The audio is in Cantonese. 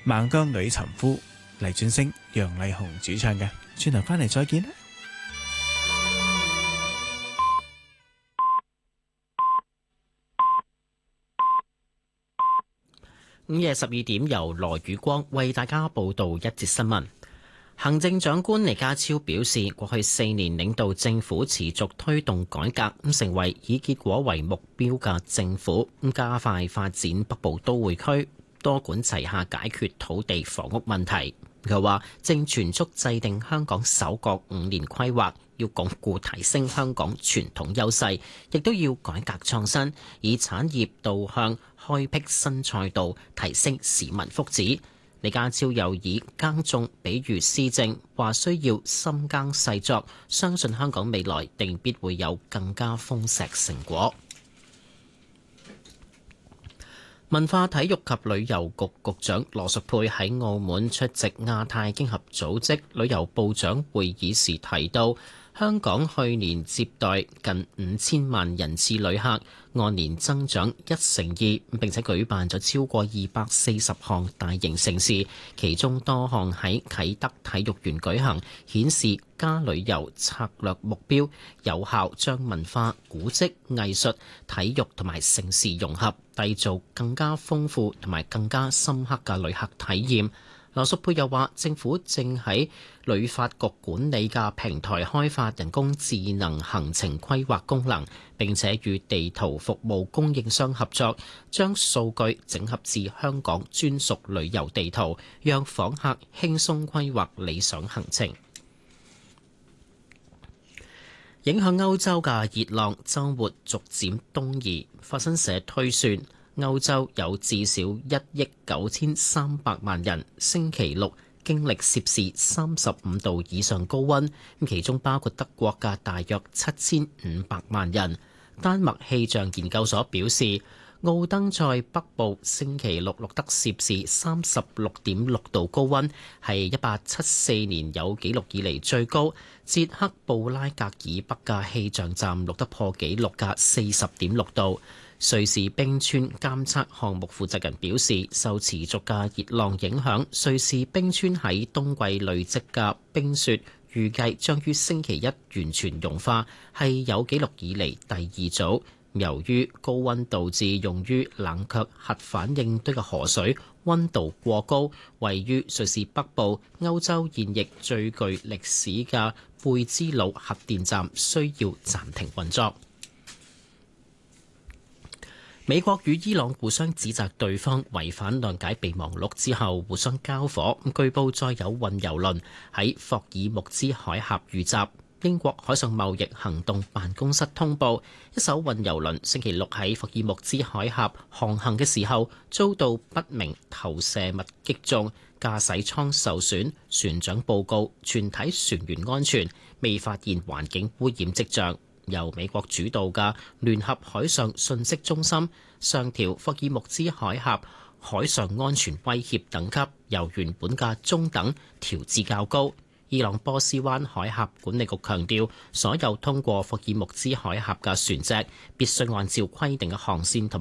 孟姜女尋夫，黎俊升、楊麗紅主唱嘅。轉頭翻嚟再見啦。 午夜12點，由羅宇光為大家報道一節新聞。行政長官李家超表示，過去4年領導政府持續推動改革，成為以結果為目標嘅政府，加快發展北部都會區，多管齊下解決土地房屋問題。佢話正全速制定香港首個5年規劃，要鞏固提升香港傳統優勢，亦都要改革創新，以產業導向開闢新賽道，提升市民福祉。李家超又以耕種比喻施政，話需要深耕細作，相信香港未來定必會有更加豐碩成果。文化體育及旅遊局局長羅淑佩喺澳門出席亞太經合組織旅遊部長會議時提到，香港去年接待近5000萬人次旅客，按年增長1%，並且舉辦咗超過240項大型盛事，其中多項喺啟德體育園舉行，顯示加旅遊策略目標有效將文化、古蹟、藝術、體育同埋盛事融合，締造更加豐富同埋更加深刻嘅旅客體驗。羅淑佩又話，政府正喺旅發局管理嘅平台開發人工智能行程規劃功能，並且與地圖服務供應商合作，將數據整合至香港專屬旅遊地圖，讓訪客輕鬆規劃理想行程。影響歐洲嘅熱浪週末逐漸東移，法新社推算，歐洲有至少1億9300萬人星期六經歷攝氏35度以上高溫，其中包括德國嘅大約7500萬人。丹麥氣象研究所表示，奧登塞北部星期六錄得攝氏36.6度高溫，係1874年有紀錄以嚟最高。捷克布拉格以北嘅氣象站錄得破紀錄嘅40.6度。瑞士冰川監測項目負責人表示，受持續嘅熱浪影響，瑞士冰川喺冬季累積嘅冰雪預計將於星期一完全融化，係有紀錄以嚟第二組。由於高溫導致用於冷卻核反應堆嘅河水溫度過高，位於瑞士北部歐洲現役最具歷史嘅貝茲魯核電站需要暫停運作。美國與伊朗互相指責對方違反諒解備忘錄之後互相交火，據報再有運油輪喺霍爾木茲海峽遇襲。英國海上貿易行動辦公室通報，一艘運油輪星期六喺霍爾木茲海峽航行嘅時候遭到不明投射物擊中，駕駛艙受損，船長報告全體船員安全，未發現環境污染跡象。由美國主導嘅聯合海上信息中心上調霍爾木茲海峽海上安全威脅等級，由原本嘅中等調至較高。伊朗波斯灣海峽管理局強調，所有通過霍爾木茲海峽嘅船隻必須按照規定嘅航線同